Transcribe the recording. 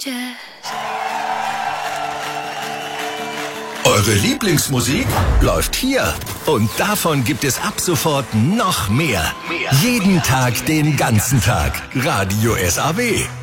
Eure Lieblingsmusik läuft hier. Und davon gibt es ab sofort noch mehr. Jeden Tag, den ganzen Tag. Radio SAW.